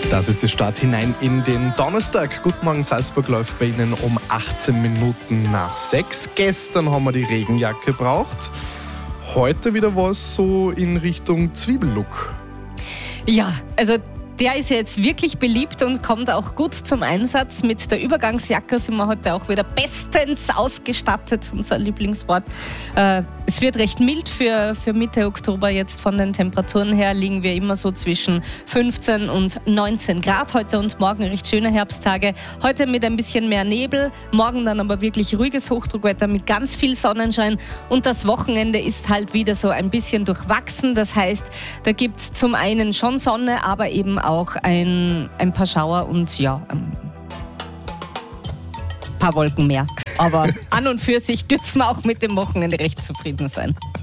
Das ist der Start hinein in den Donnerstag. Guten Morgen, Salzburg läuft bei Ihnen um 18 Minuten nach 6. Gestern haben wir die Regenjacke gebraucht. Heute wieder was so in Richtung Zwiebellook. Ja, also der ist ja jetzt wirklich beliebt und kommt auch gut zum Einsatz. Mit der Übergangsjacke sind wir heute auch wieder bestens ausgestattet, unser Lieblingswort. Es wird recht mild für Mitte Oktober. Jetzt von den Temperaturen her liegen wir immer so zwischen 15 und 19 Grad. Heute und morgen recht schöne Herbsttage. Heute mit ein bisschen mehr Nebel, morgen dann aber wirklich ruhiges Hochdruckwetter mit ganz viel Sonnenschein. Und das Wochenende ist halt wieder so ein bisschen durchwachsen. Das heißt, da gibt es zum einen schon Sonne, aber eben auch ein paar Schauer und ja, ein paar Wolken mehr. Aber an und für sich dürfen wir auch mit dem Wochenende recht zufrieden sein.